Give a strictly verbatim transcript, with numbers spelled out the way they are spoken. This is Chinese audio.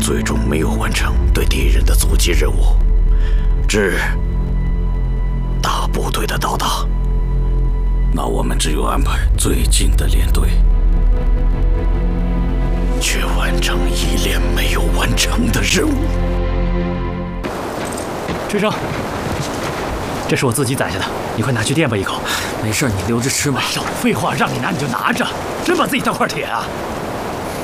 最终没有完成对敌人的阻击任务，致大部队的到达，那我们只有安排最近的连队，去完成一连没有完成的任务。 师生，这是我自己宰下的，你快拿去垫吧一口。 没事，你留着吃嘛。 少废话，让你拿你就拿着，真把自己当块铁啊！